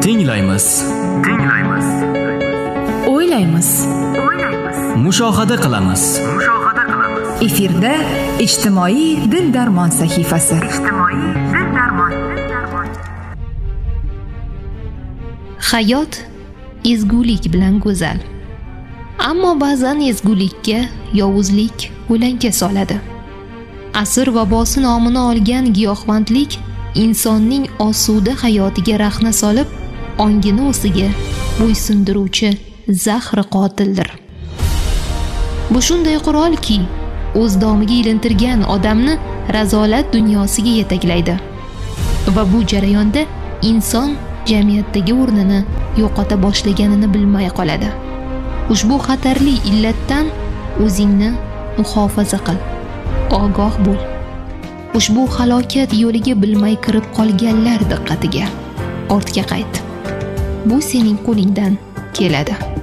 Tinglaymiz. O'ylaymiz. Mushohada qilamiz. Efirda ijtimoiy dil-darmon sahifasi. Hayot ezgulik bilan go'zal. Ammo ba'zan ezgulikka yovuzlik o'lanka soladi. Asr vabosi nomini olgan giyohvandlik insonning osuda hayotiga rahna solib, ongini o'ziga bo'ysundiruvchi zahri qotildir. Bu shunday qurolki, o'z domiga ilintirgan odamni razolat dunyosiga yetaklaydi va bu jarayonda inson jamiyatdagi o'rnini yo'qota boshlaganini bilmay qoladi. Ushbu xatarli illatdan o'zingni muhofaza qil. Ogoh bo'l. Ushbu halokat yo'liga bilmay kirib qolganlar diqqatiga. Ortga qayt. Bu sening qo'lingdan keladi.